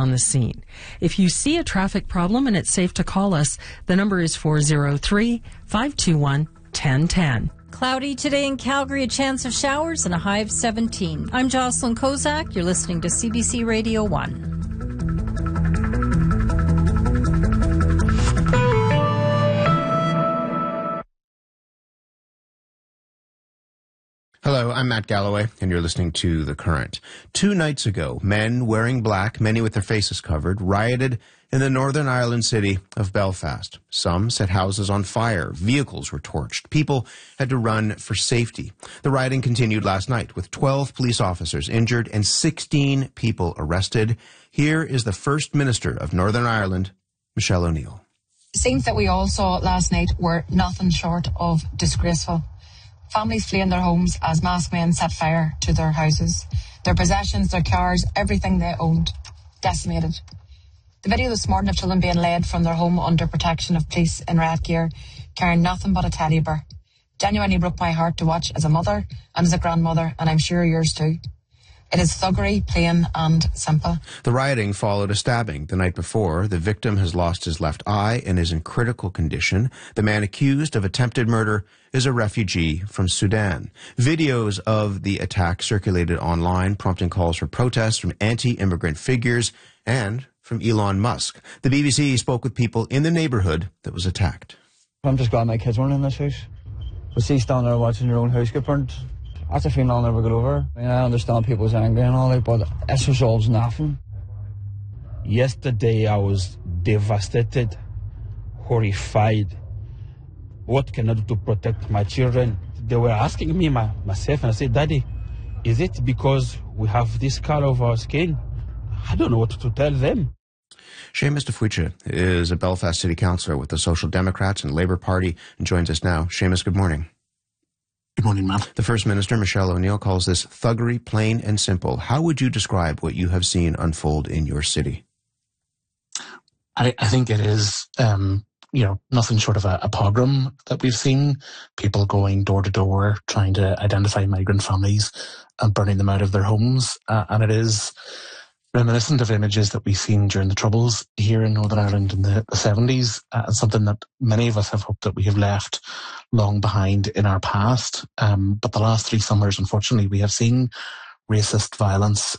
on the scene. If you see a traffic problem and it's safe to call us, the number is 403-521-1010. Cloudy today in Calgary, a chance of showers and a high of 17. I'm Jocelyn Kozak. You're listening to CBC Radio 1. Hello, I'm Matt Galloway, and you're listening to The Current. 2 nights ago, men wearing black, many with their faces covered, rioted in the Northern Ireland city of Belfast. Some set houses on fire. Vehicles were torched. People had to run for safety. The rioting continued last night with 12 police officers injured and 16 people arrested. Here is the First Minister of Northern Ireland, Michelle O'Neill. The scenes that we all saw last night were nothing short of disgraceful. Families fleeing their homes as masked men set fire to their houses. Their possessions, their cars, everything they owned, decimated. The video this morning of children being led from their home under protection of police in riot gear, carrying nothing but a teddy bear, genuinely broke my heart to watch as a mother and as a grandmother, and I'm sure yours too. It is thuggery, plain and simple. The rioting followed a stabbing the night before. The victim has lost his left eye and is in critical condition. The man accused of attempted murder is a refugee from Sudan. Videos of the attack circulated online, prompting calls for protests from anti-immigrant figures and from Elon Musk. The BBC spoke with people in the neighbourhood that was attacked. I'm just glad my kids weren't in this house. We see standing there watching your own house get burnt. That's a feeling I'll never get over. I mean, I understand people's anger and all that, but it resolves nothing. Yesterday I was devastated, horrified. What can I do to protect my children? They were asking me, myself, and I said, Daddy, is it because we have this color of our skin? I don't know what to tell them. Seamus Defuicha is a Belfast City Councillor with the Social Democrats and Labour Party and joins us now. Seamus, good morning. Good morning, Matt. The First Minister, Michelle O'Neill, calls this thuggery, plain and simple. How would you describe what you have seen unfold in your city? I think it is, nothing short of a pogrom that we've seen. People going door to door, trying to identify migrant families and burning them out of their homes. And it is reminiscent of images that we've seen during the Troubles here in Northern Ireland in the 70s, and something that many of us have hoped that we have left long behind in our past. But the last 3 summers, unfortunately, we have seen racist violence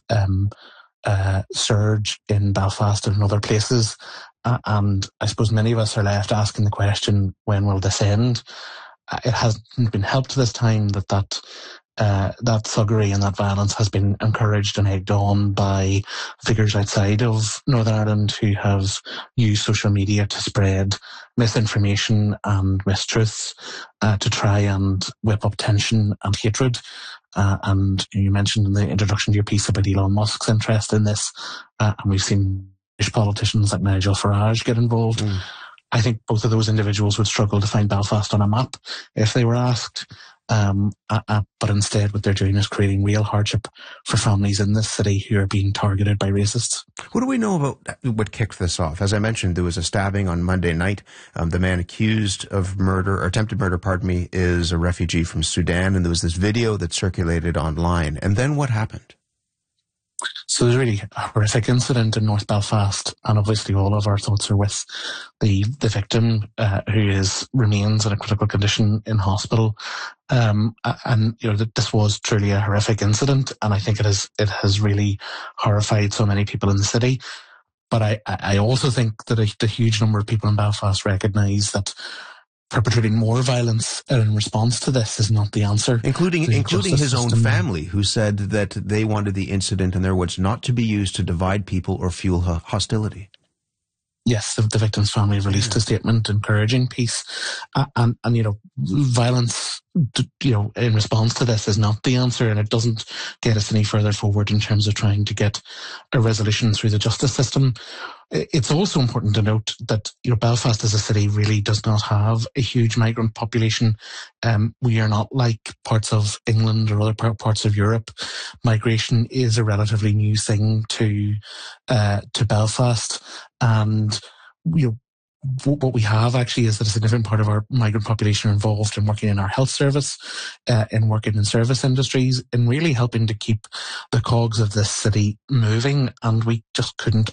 surge in Belfast and in other places. And I suppose many of us are left asking the question, when will this end? It hasn't been helped this time that thuggery and that violence has been encouraged and egged on by figures outside of Northern Ireland who have used social media to spread misinformation and mistruths to try and whip up tension and hatred. And you mentioned in the introduction to your piece about Elon Musk's interest in this, and we've seen politicians like Nigel Farage get involved. I think both of those individuals would struggle to find Belfast on a map if they were asked. But instead what they're doing is creating real hardship for families in this city who are being targeted by racists. What do we know about what kicked this off? As I mentioned, there was a stabbing on Monday night. The man accused of murder, or attempted murder, is a refugee from Sudan, and there was this video that circulated online. And then what happened? So there's really a horrific incident in North Belfast, and obviously all of our thoughts are with the victim who remains in a critical condition in hospital. This was truly a horrific incident, and I think it has really horrified so many people in the city. But I also think that a huge number of people in Belfast recognise that perpetrating more violence in response to this is not the answer. Including his own family, who said that they wanted the incident in their words not to be used to divide people or fuel hostility. Yes, the victim's family released a statement encouraging peace, and violence, in response to this is not the answer, and it doesn't get us any further forward in terms of trying to get a resolution through the justice system. It's also important to note that Belfast as a city really does not have a huge migrant population. We are not like parts of England or other parts of Europe. Migration is a relatively new thing to Belfast, and what we have actually is that a significant part of our migrant population are involved in working in our health service, in working in service industries, and really helping to keep the cogs of this city moving. And we just couldn't